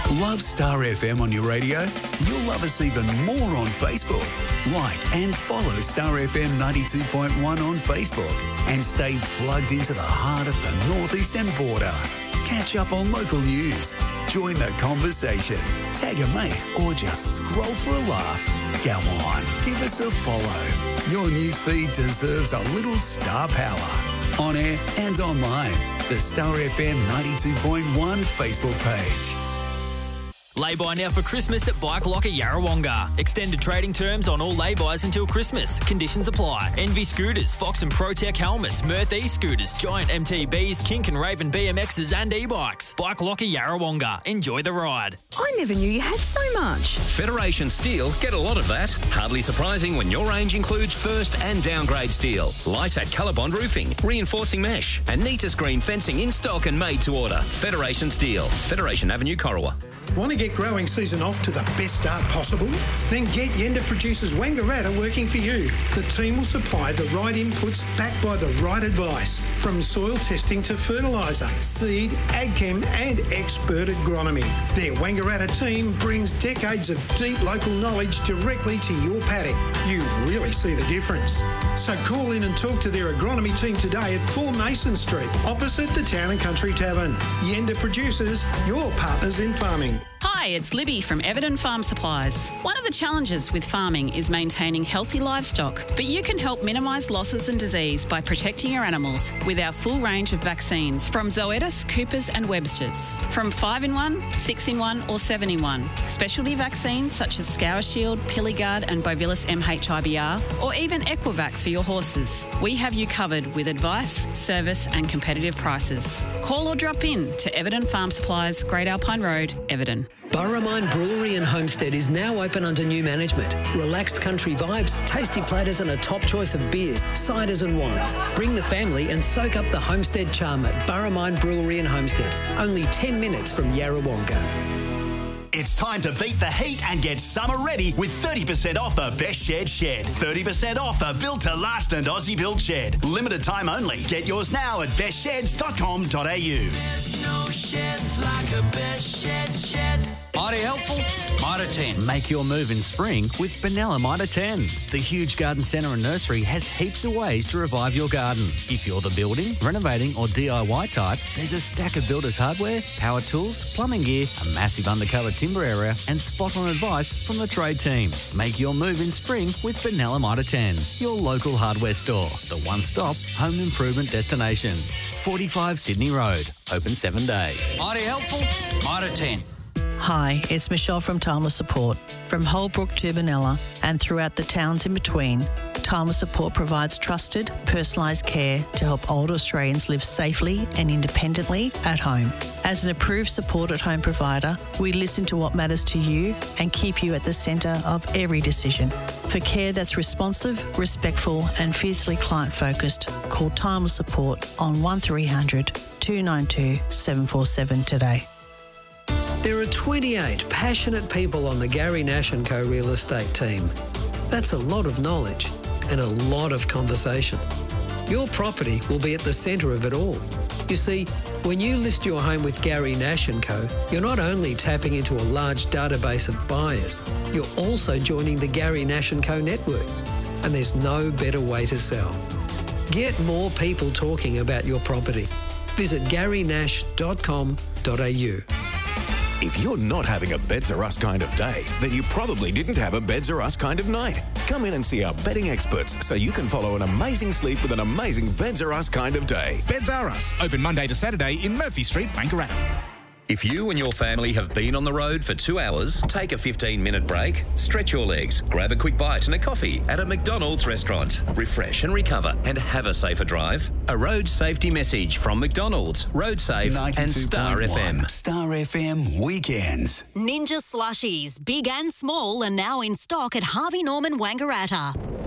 Love Star FM on your radio? You'll love us even more on Facebook. Like and follow Star FM 92.1 on Facebook and stay plugged into the heart of the northeastern border. Catch up on local news, join the conversation, tag a mate or just scroll for a laugh. Go on, give us a follow. Your newsfeed deserves a little star power. On air and online, the Star FM 92.1 Facebook page. Lay-by now for Christmas at Bike Locker Yarrawonga. Extended trading terms on all lay-bys until Christmas. Conditions apply. Envy Scooters, Fox and ProTech helmets, Mirth e-scooters, Giant MTBs, Kink and Raven BMXs and e-bikes. Bike Locker Yarrawonga. Enjoy the ride. I never knew you had so much. Federation Steel, get a lot of that. Hardly surprising when your range includes first and downgrade steel, Lysat Colorbond roofing, reinforcing mesh, and Neatus green fencing in stock and made to order. Federation Steel, Federation Avenue, Corowa. Want to get growing season off to the best start possible? Then get Yenda Producers Wangaratta working for you. The team will supply the right inputs backed by the right advice, from soil testing to fertiliser, seed, agchem and expert agronomy. Their Wangaratta team brings decades of deep local knowledge directly to your paddock. You really see the difference. So call in and talk to their agronomy team today at 4 Mason Street, opposite the Town and Country Tavern. Yenda Producers, your partners in farming. Hi, it's Libby from Everton Farm Supplies. One of the challenges with farming is maintaining healthy livestock, but you can help minimise losses and disease by protecting your animals with our full range of vaccines from Zoetis, Coopers and Webster's. From 5-in-1, 6-in-1 or 7-in-1. Specialty vaccines such as Scour Shield, Pilligard and Bovilus MHIBR, or even Equivac for your horses. We have you covered with advice, service and competitive prices. Call or drop in to Everton Farm Supplies, Great Alpine Road, Everton. Burramine Brewery and Homestead is now open under new management. Relaxed country vibes, tasty platters and a top choice of beers, ciders and wines. Bring the family and soak up the Homestead charm at Burramine Brewery and Homestead. Only 10 minutes from Yarrawonga. It's time to beat the heat and get summer ready with 30% off the Best Shed Shed. 30% off a built to last and Aussie built shed. Limited time only. Get yours now at bestsheds.com.au. There's no shed like a Best Shed Shed. Mighty helpful? Mitre 10. Make your move in spring with Benalla Mitre 10. The huge garden centre and nursery has heaps of ways to revive your garden. If you're the building, renovating or DIY type, there's a stack of builder's hardware, power tools, plumbing gear, a massive undercover timber area and spot-on advice from the trade team. Make your move in spring with Benalla Mitre 10, your local hardware store. The one-stop home improvement destination. 45 Sydney Road. Open 7 days. Mighty helpful? Mitre 10. Hi, it's Michelle from Timeless Support. From Holbrook to Benalla and throughout the towns in between, Timeless Support provides trusted, personalised care to help older Australians live safely and independently at home. As an approved support at home provider, we listen to what matters to you and keep you at the centre of every decision. For care that's responsive, respectful and fiercely client-focused, call Timeless Support on 1300 292 747 today. There are 28 passionate people on the Gary Nash & Co real estate team. That's a lot of knowledge and a lot of conversation. Your property will be at the centre of it all. You see, when you list your home with Gary Nash & Co, you're not only tapping into a large database of buyers, you're also joining the Gary Nash & Co network. And there's no better way to sell. Get more people talking about your property. Visit garynash.com.au. If you're not having a Beds Are Us kind of day, then you probably didn't have a Beds Are Us kind of night. Come in and see our bedding experts so you can follow an amazing sleep with an amazing Beds Are Us kind of day. Beds Are Us, open Monday to Saturday in Murphy Street, Wangaratta. If you and your family have been on the road for 2 hours, take a 15-minute break, stretch your legs, grab a quick bite and a coffee at a McDonald's restaurant. Refresh and recover and have a safer drive. A road safety message from McDonald's, Roadsafe and Star FM. Star FM Weekends. Ninja Slushies, big and small, are now in stock at Harvey Norman Wangaratta.